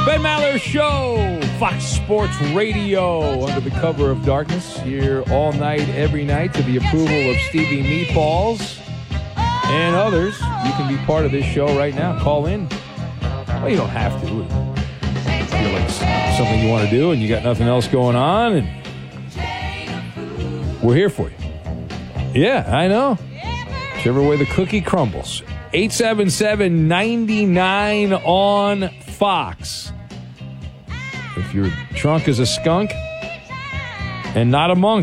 Ben Maller Show, Fox Sports Radio, under the cover of darkness, here all night, every night, to the approval of Stevie Meatballs and others. You can be part of this show right now. Call in. Well, you don't have to. If you're like something you want to do and you got nothing else going on, and we're here for you. Yeah, I know. Whichever way the cookie crumbles. 877-99 on Fox. If you're drunk as a skunk and not a monk,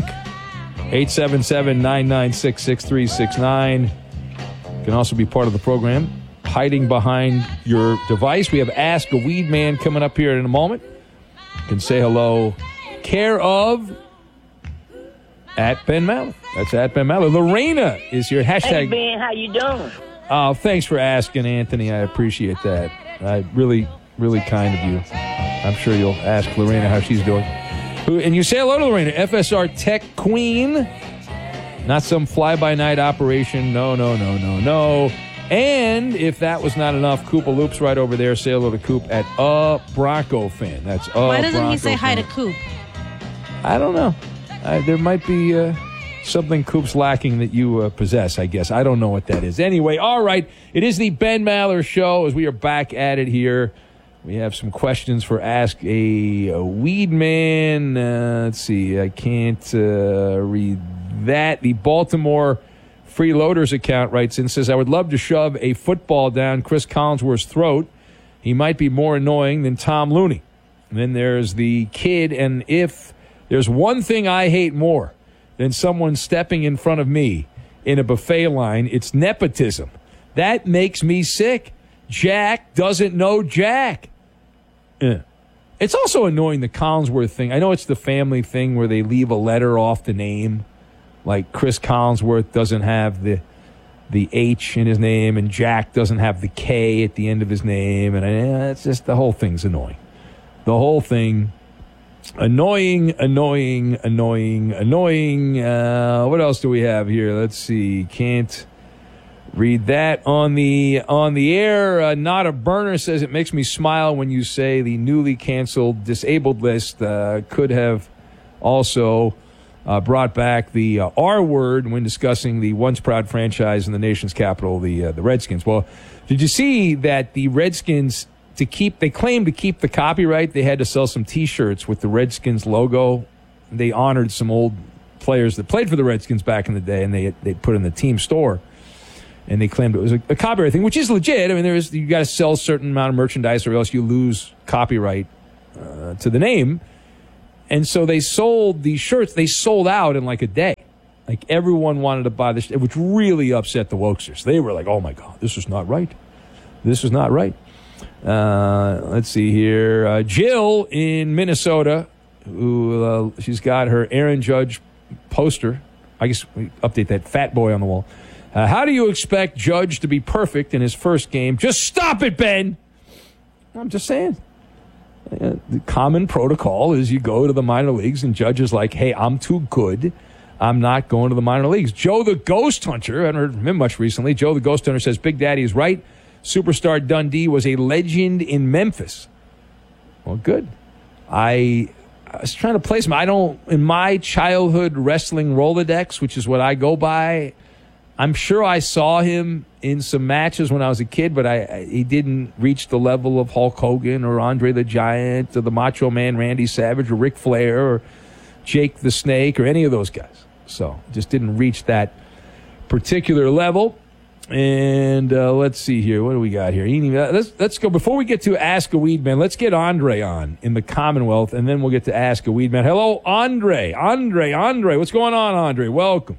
877-996-6369. You can also be part of the program, hiding behind your device. We have Ask a Weed Man coming up here in a moment. You can say hello. Care of at Ben Maller. That's at Ben Maller. Lorena is your hashtag. Hey, Ben, how you doing? Oh, thanks for asking, Anthony. I appreciate that. Really kind of you. I'm sure you'll ask Lorena how she's doing. And you say hello to Lorena, FSR Tech Queen. Not some fly-by-night operation. No. And if that was not enough, Koopa Loop's right over there. Say hello to Coop at a Bronco fan. That's a Why doesn't Bronco he say hi fan. to Coop? I don't know. There might be something Coop's lacking that you possess, I guess. I don't know what that is. Anyway, all right. It is the Ben Maller Show as we are back at it here. We have some questions for Ask a Weed Man. Let's see. I can't read that. The Baltimore Freeloaders account writes in, says, I would love to shove a football down Chris Collinsworth's throat. He might be more annoying than Tom Looney. And then there's the kid, and if there's one thing I hate more than someone stepping in front of me in a buffet line, it's nepotism. That makes me sick. Jack doesn't know Jack. It's also annoying, the Collinsworth thing. I know it's the family thing where they leave a letter off the name. Like Chris Collinsworth doesn't have the H in his name, and Jack doesn't have the K at the end of his name. And it's just, the whole thing's annoying. The whole thing, annoying. What else do we have here? Let's see. Can't read that on the air. Not a Burner says, it makes me smile when you say the newly canceled disabled list could have also brought back the R word when discussing the once proud franchise in the nation's capital, the Redskins. Well, did you see that the Redskins, they claimed to keep the copyright, they had to sell some T-shirts with the Redskins logo. They honored some old players that played for the Redskins back in the day, and they put in the team store. And they claimed it was a copyright thing, which is legit. I mean, you got to sell a certain amount of merchandise or else you lose copyright to the name. And so they sold these shirts. They sold out in like a day. Like everyone wanted to buy this, which really upset the Wokesters. They were like, oh my God, this is not right. This is not right. Let's see here. Jill in Minnesota, who she's got her Aaron Judge poster. I guess we update that fat boy on the wall. How do you expect Judge to be perfect in his first game? Just stop it, Ben. I'm just saying. The common protocol is you go to the minor leagues and Judge is like, hey, I'm too good. I'm not going to the minor leagues. Joe the Ghost Hunter, I haven't heard from him much recently. Joe the Ghost Hunter says, Big Daddy is right. Superstar Dundee was a legend in Memphis. Well, good. I was trying to place him. In my childhood wrestling Rolodex, which is what I go by, I'm sure I saw him in some matches when I was a kid, but he didn't reach the level of Hulk Hogan or Andre the Giant or the Macho Man Randy Savage or Ric Flair or Jake the Snake or any of those guys. So just didn't reach that particular level. And let's see here. What do we got here? Let's go. Before we get to Ask a Weed Man, let's get Andre on in the Commonwealth, and then we'll get to Ask a Weed Man. Hello, Andre. Andre. What's going on, Andre? Welcome.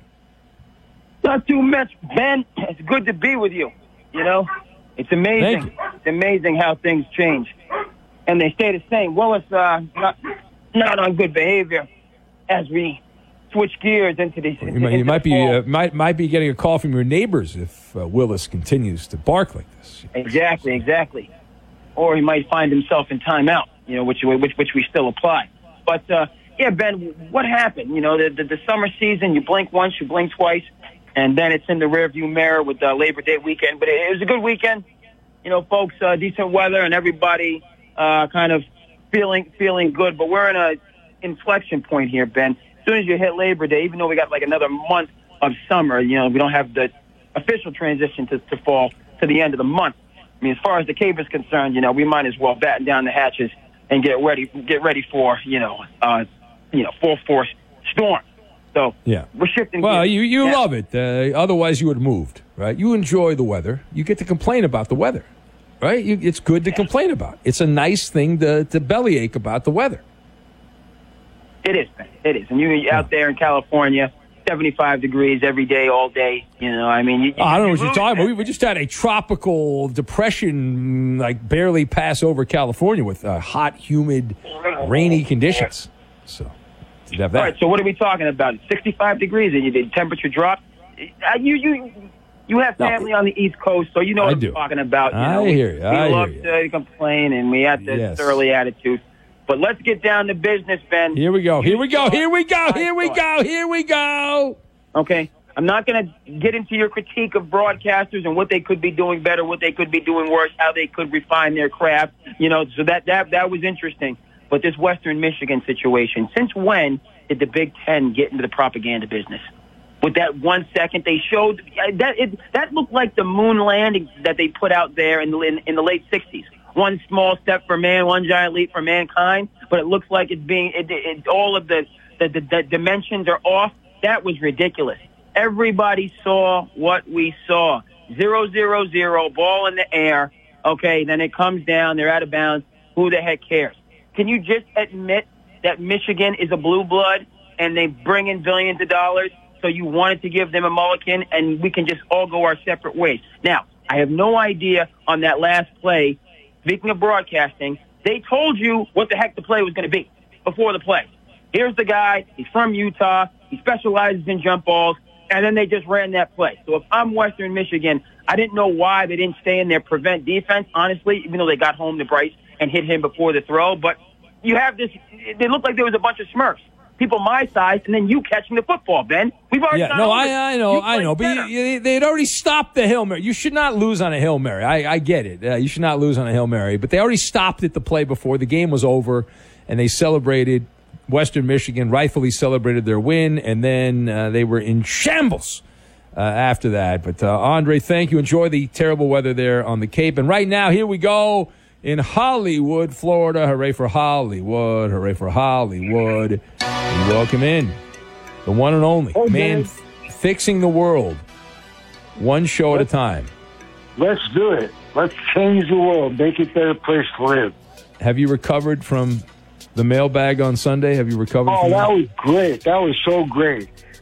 Not too much, Ben. It's good to be with you. You know, it's amazing. It's amazing how things change, and they stay the same. Willis not on good behavior as we switch gears into these. You might be getting a call from your neighbors if Willis continues to bark like this. Exactly. Or he might find himself in timeout. You know, which we still apply. But yeah, Ben, what happened? You know, the summer season. You blink once, you blink twice. And then it's in the rearview mirror with Labor Day weekend. But it was a good weekend. You know, folks, decent weather, and everybody kind of feeling good. But we're in a inflection point here, Ben. As soon as you hit Labor Day, even though we got like another month of summer, we don't have the official transition to fall to the end of the month. I mean, as far as the Cape is concerned, we might as well batten down the hatches and get ready for full force storm. So we're shifting. Well, gears. you love it. Otherwise, you would have moved, right? You enjoy the weather. You get to complain about the weather, right? It's good to complain about. It's a nice thing to bellyache about the weather. It is, man. It is. And you're out there in California, 75 degrees every day, all day. I mean, I don't know what you're talking about. We just had a tropical depression, like barely pass over California with hot, humid, rainy conditions. So, you have that. All right. So, what are we talking about? 65 degrees, and the temperature dropped. You have family on the East Coast, so you know what I'm talking about. I hear you. We love to complain, and we have this surly attitude. But let's get down to business, Ben. Here we go. Here we go. Okay. I'm not going to get into your critique of broadcasters and what they could be doing better, what they could be doing worse, how they could refine their craft. So that was interesting. But this Western Michigan situation, since when did the Big Ten get into the propaganda business? With that 1 second they showed, that looked like the moon landing that they put out there in the late 60s. One small step for man, one giant leap for mankind. But it looks like it's being all of the dimensions are off. That was ridiculous. Everybody saw what we saw. 0-0-0, ball in the air. Okay, then it comes down. They're out of bounds. Who the heck cares? Can you just admit that Michigan is a blue blood and they bring in billions of dollars? So you wanted to give them a mulligan, and we can just all go our separate ways. Now, I have no idea on that last play. Speaking of broadcasting, they told you what the heck the play was going to be before the play. Here's the guy. He's from Utah. He specializes in jump balls. And then they just ran that play. So if I'm Western Michigan, I didn't know why they didn't stay in their prevent defense, honestly, even though they got home to Bryce and hit him before the throw. But you have this. It looked like there was a bunch of Smurfs. People my size, and then you catching the football, Ben. We've already I know. But they'd already stopped the Hail Mary. You should not lose on a Hail Mary. I get it. You should not lose on a Hail Mary. But they already stopped it the play before. The game was over, and they celebrated. Western Michigan rightfully celebrated their win, and then they were in shambles after that. But, Andre, thank you. Enjoy the terrible weather there on the Cape. And right now, here we go. In Hollywood, Florida. Hooray for Hollywood. Hooray for Hollywood. And welcome in the one and only man fixing the world one show at a time. Let's do it. Let's change the world. Make it a better place to live. Have you recovered from the mailbag on Sunday? Have you recovered from that? That was great. That was so great.